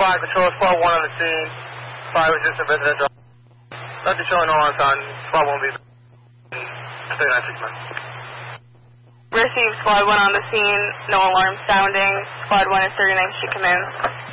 5 control, squad 1 on the scene. 5 resistant residential. Nothing showing no alarms on squad 1B. 396 man. Received squad 1 on the scene, no alarm sounding. Squad 1 is 39th Street Command.